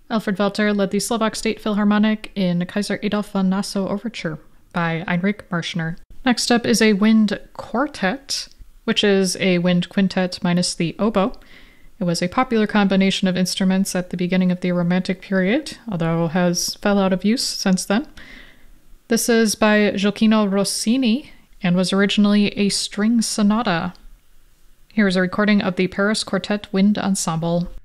Alfred Welter led the Slovak State Philharmonic in Kaiser Adolf von Nassau Overture by Heinrich Marschner. Next up is a wind quartet, which is a wind quintet minus the oboe. It was a popular combination of instruments at the beginning of the Romantic period, although has fell out of use since then. This is by Gioacchino Rossini and was originally a string sonata. Here is a recording of the Paris Quartet Wind Ensemble.